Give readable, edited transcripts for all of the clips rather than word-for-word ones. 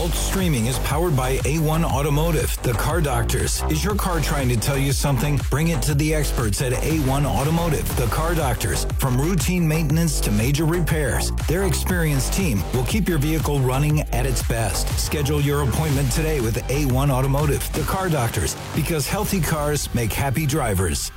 Alt Streaming is powered by A1 Automotive, the car doctors. Is your car trying to tell you something? Bring it to the experts at A1 Automotive, the car doctors. From routine maintenance to major repairs, their experienced team will keep your vehicle running at its best. Schedule your appointment today with A1 Automotive, the car doctors, because healthy cars make happy drivers.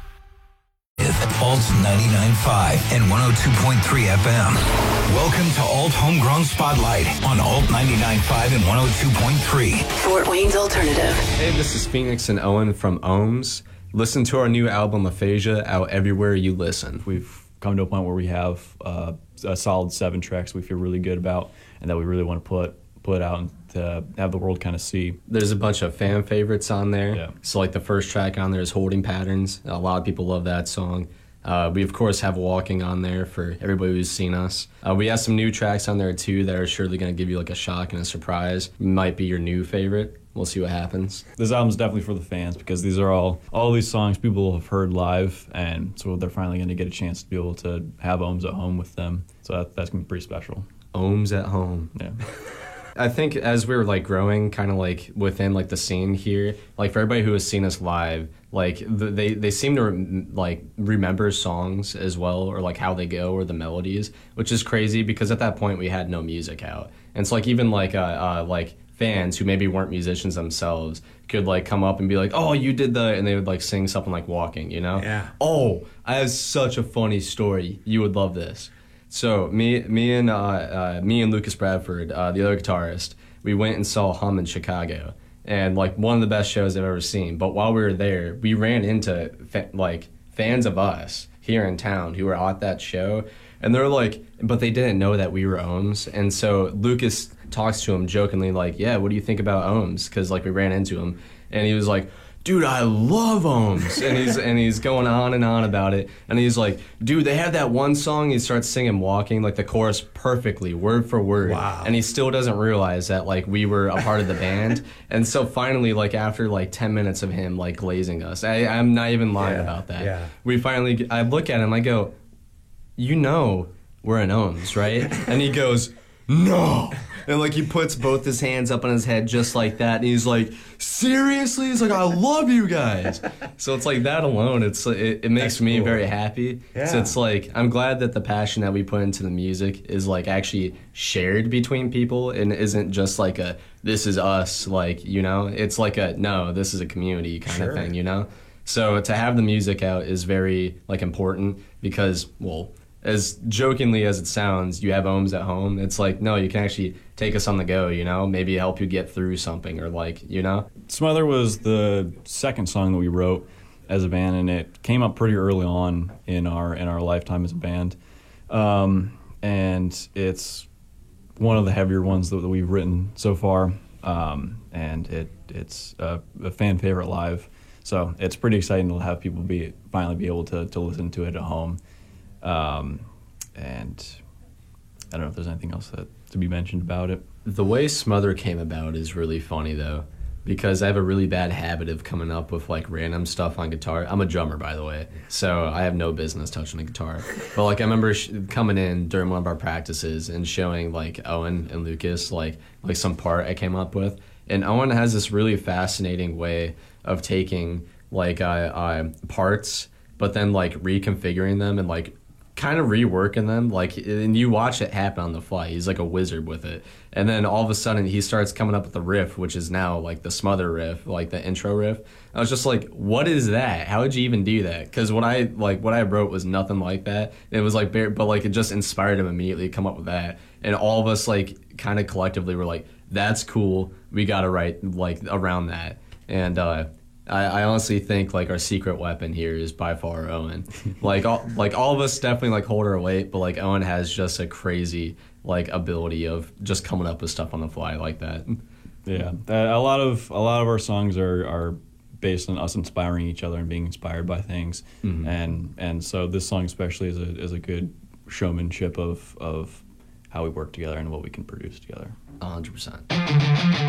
Alt 99.5 and 102.3 FM. Welcome to Alt Homegrown Spotlight on Alt 99.5 and 102.3. Fort Wayne's Alternative. Hey, this is Phoenix and Owen from Ohms. Listen to our new album, Aphasia, out everywhere you listen. We've come to a point where we have a solid 7 tracks we feel really good about and that we really want to put out and to have the world kind of see. There's a bunch of fan favorites on there. Yeah. So like the first track on there is Holding Patterns. A lot of people love that song. We, of course, have Walking on there for everybody who's seen us. We have some new tracks on there, too, that are surely going to give you like a shock and a surprise. Might be your new favorite. We'll see what happens. This album's definitely for the fans because these are all these songs people have heard live, and so they're finally going to get a chance to be able to have Ohms at home with them. So that's going to be pretty special. Ohms at home. Yeah. I think as we were like growing kind of like within like the scene here, like for everybody who has seen us live, like they seem to like remember songs as well, or like how they go or the melodies, which is crazy because at that point we had no music out. And so like even like fans who maybe weren't musicians themselves could like come up and be like, oh, you did and they would like sing something like Walking, you know? Yeah. Oh, I have such a funny story. You would love this. So me and Lucas Bradford, the other guitarist, we went and saw Hum in Chicago, and like one of the best shows I've ever seen. But while we were there, we ran into fans of us here in town who were at that show, and they're like, but they didn't know that we were Ohms. And so Lucas talks to him jokingly like, yeah, what do you think about Ohms? Because like we ran into him, and he was like, dude, I love Ohms. And he's going on and on about it. And he's like, dude, they have that one song. He starts singing Walking, like the chorus perfectly, word for word. Wow. And he still doesn't realize that like we were a part of the band. And so finally, like after like 10 minutes of him like glazing us, I'm not even lying about that. Yeah. We finally, I look at him, I go, you know we're in Ohms, right? And he goes, no. And like he puts both his hands up on his head just like that, and he's like, seriously? He's like, I love you guys. So it's like that alone, it makes me very happy. Yeah. So it's like, I'm glad that the passion that we put into the music is like actually shared between people and isn't just like a, this is us, like, you know? It's like a, no, this is a community kind of thing, you know? So to have the music out is very like important because, well, as jokingly as it sounds, you have Ohms at home. It's like, no, you can actually take us on the go, you know? Maybe help you get through something or like, you know? Smother was the second song that we wrote as a band, and it came up pretty early on in our lifetime as a band. And it's one of the heavier ones that we've written so far, and it's a fan favorite live. So it's pretty exciting to have people finally be able to listen to it at home. And I don't know if there's anything else to be mentioned about it. The way Smother came about is really funny, though, because I have a really bad habit of coming up with, like, random stuff on guitar. I'm a drummer, by the way, so I have no business touching a guitar. But, like, I remember coming in during one of our practices and showing, like, Owen and Lucas, like some part I came up with. And Owen has this really fascinating way of taking, like, parts, but then, like, reconfiguring them and, like, kind of reworking them, like, and you watch it happen on the fly. He's like a wizard with it. And then all of a sudden he starts coming up with the riff, which is now like the Smother riff, like the intro riff. I was just like, what is that? How did you even do that? Because what I wrote was nothing like that. It was like, but like it just inspired him immediately to come up with that. And all of us like kind of collectively were like, that's cool. We got to write like around that. And I honestly think like our secret weapon here is by far Owen. Like all of us definitely like hold our weight, but like Owen has just a crazy like ability of just coming up with stuff on the fly like that. Yeah, a lot of our songs are based on us inspiring each other and being inspired by things, and so this song especially is a good showmanship of how we work together and what we can produce together. 100%.